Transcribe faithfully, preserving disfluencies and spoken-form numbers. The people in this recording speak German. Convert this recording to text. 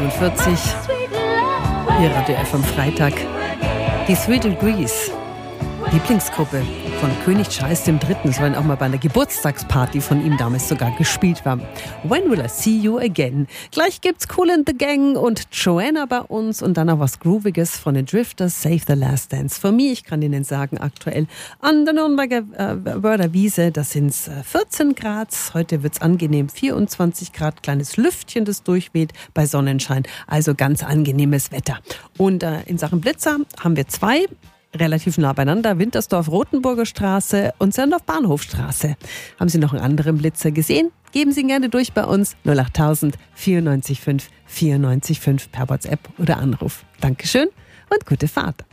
neunundvierzig. Hier Radio F am Freitag. Die Three Degrees, Lieblingsgruppe von König Charles der Dritte. Sollen auch mal bei einer Geburtstagsparty von ihm damals sogar gespielt haben. When Will I See You Again? Gleich gibt's Kool and the Gang und Joanna bei uns und dann noch was Grooviges von den Drifters, Save the Last Dance for Me. Ich kann Ihnen sagen, aktuell an der Nürnberger äh, Wörderwiese, da sind's äh, vierzehn Grad. Heute wird's angenehm, vierundzwanzig Grad, kleines Lüftchen, das durchweht bei Sonnenschein. Also ganz angenehmes Wetter. Und äh, in Sachen Blitzer haben wir zwei. Relativ nah beieinander, Wintersdorf-Rotenburger Straße und Sörndorf-Bahnhofstraße. Haben Sie noch einen anderen Blitzer gesehen? Geben Sie ihn gerne durch bei uns null acht tausend vierundneunzig fünf vierundneunzig fünf per WhatsApp oder Anruf. Dankeschön und gute Fahrt.